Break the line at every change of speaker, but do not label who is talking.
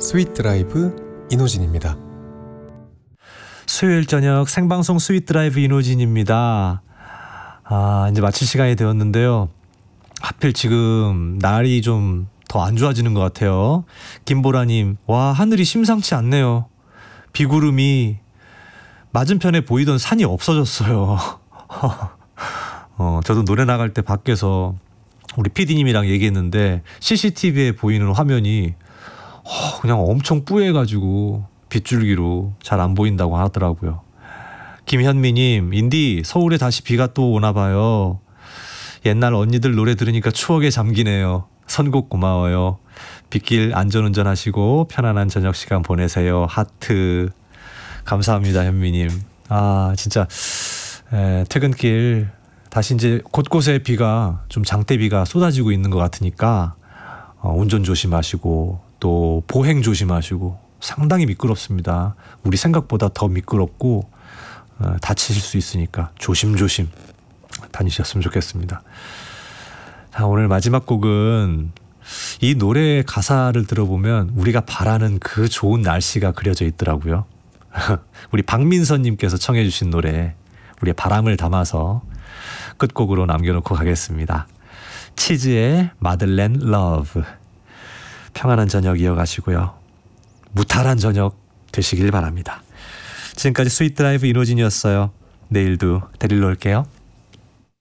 스윗 드라이브 이노진입니다.
수요일 저녁 생방송 스윗 드라이브 이노진입니다. 이제 마칠 시간이 되었는데요. 하필 지금 날이 좀 더 안 좋아지는 것 같아요. 김보라님, 와, 하늘이 심상치 않네요. 비구름이 맞은편에 보이던 산이 없어졌어요. 저도 노래 나갈 때 밖에서 우리 PD님이랑 얘기했는데 CCTV에 보이는 화면이 그냥 엄청 뿌해가지고 빗줄기로 잘 안 보인다고 하더라고요. 김현미님, 인디 서울에 다시 비가 또 오나 봐요. 옛날 언니들 노래 들으니까 추억에 잠기네요. 선곡 고마워요. 빗길 안전운전하시고 편안한 저녁 시간 보내세요. 하트. 감사합니다, 현미님. 진짜 퇴근길 다시 이제 곳곳에 비가 좀 장대비가 쏟아지고 있는 것 같으니까 운전 조심하시고 또 보행 조심하시고 상당히 미끄럽습니다. 우리 생각보다 더 미끄럽고 다치실 수 있으니까 조심조심 다니셨으면 좋겠습니다. 자, 오늘 마지막 곡은 이 노래의 가사를 들어보면 우리가 바라는 그 좋은 날씨가 그려져 있더라고요. 우리 박민선님께서 청해 주신 노래, 우리의 바람을 담아서 끝곡으로 남겨놓고 가겠습니다. 치즈의 마들렌 러브. 평안한 저녁 이어가시고요. 무탈한 저녁 되시길 바랍니다. 지금까지 스윗 드라이브 이노진이었어요. 내일도 데리러 올게요.